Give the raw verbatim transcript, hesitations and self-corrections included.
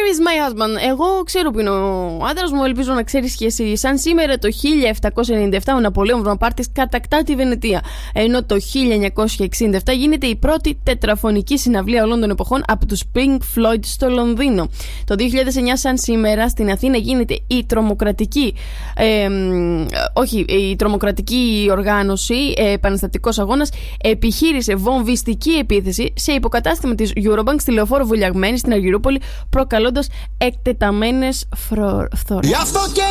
is my husband. Εγώ ξέρω που είναι ο άντρας μου, ελπίζω να ξέρεις και εσύ. Σαν σήμερα το χίλια επτακόσια ενενήντα επτά ο Ναπολέον Βοναπάρτης κατακτά τη Βενετία. Ενώ το χίλια εννιακόσια εξήντα επτά γίνεται η πρώτη τετραφωνική συναυλία όλων των εποχών από τους Pink Floyd στο Λονδίνο. Το δύο χιλιάδες εννιά, σαν σήμερα, στην Αθήνα γίνεται η τρομοκρατική, ε, όχι, η τρομοκρατική οργάνωση, ε, επαναστατικός αγώνας, επιχείρησε βομβιστική επίθεση σε υποκατάστημα της Eurobank στη Λεωφόρο Βουλιαγμένη στην Αργυρούπολη, προκαλώντας εκτεταμένες φθορές.